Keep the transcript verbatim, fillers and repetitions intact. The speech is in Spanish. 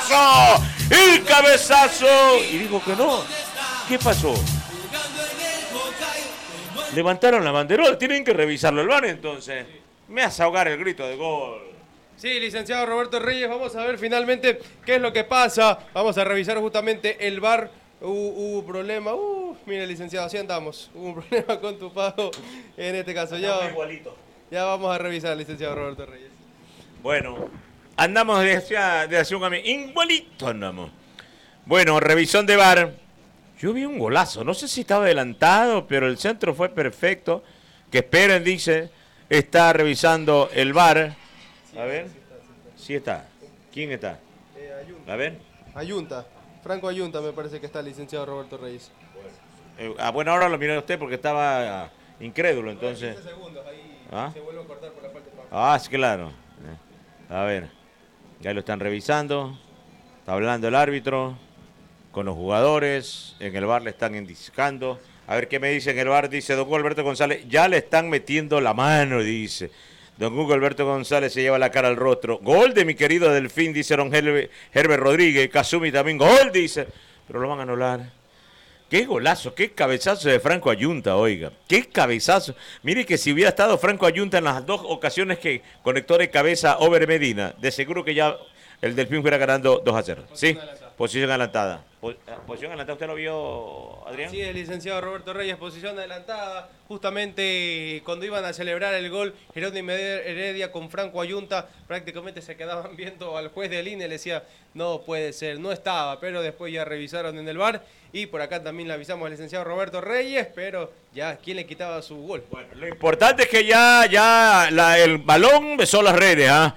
cabezazo, el cabezazo. Y dijo que no. ¿Qué pasó? Levantaron la banderola, tienen que revisarlo el V A R entonces. Me hace ahogar el grito de gol. Sí, licenciado Roberto Reyes, vamos a ver finalmente qué es lo que pasa. Vamos a revisar justamente el V A R. Hubo, hubo problema, uh, mire licenciado, así andamos. Hubo un problema con tu pago, en este caso ya. Igualito. Ya vamos a revisar, licenciado Roberto Reyes. Bueno, andamos de hacia, de hacia un camino. Igualito andamos. Bueno, revisión de V A R. Yo vi un golazo, no sé si estaba adelantado, pero el centro fue perfecto. Que esperen, dice, está revisando el V A R. A ver, sí está. ¿Quién está? Eh, Ayunta. A ver. Ayunta, Franco Ayunta me parece que está el licenciado Roberto Reyes. Eh, ah, bueno, ahora lo miré usted porque estaba ah, incrédulo, entonces. quince segundos, ahí ¿Ah? se vuelve a cortar por la parte de Pablo. Ah, sí, claro. Eh, A ver, ya lo están revisando. Está hablando el árbitro con los jugadores. En el V A R le están indicando. A ver qué me dice en el V A R. Dice don Hugo Alberto González. Ya le están metiendo la mano, dice. Don Hugo Alberto González se lleva la cara al rostro. Gol de mi querido Delfín, dice don Herbert Rodríguez. Kazumi también. Gol, dice. Pero lo van a anular. Qué golazo, qué cabezazo de Franco Ayunta, oiga. Qué cabezazo. Mire que si hubiera estado Franco Ayunta en las dos ocasiones que conectó de cabeza Over Medina, de seguro que ya el Delfín fuera ganando dos a cero. Sí, posición adelantada. Posición adelantada, ¿usted lo vio, Adrián? Sí, el licenciado Roberto Reyes, posición adelantada. Justamente cuando iban a celebrar el gol, Jerónimo Heredia con Franco Ayunta, prácticamente se quedaban viendo al juez de línea y le decía, no puede ser, no estaba, pero después ya revisaron en el V A R y por acá también le avisamos al licenciado Roberto Reyes, pero ya, ¿quién le quitaba su gol? Bueno, lo importante es que ya, ya la, el balón besó las redes, ¿ah?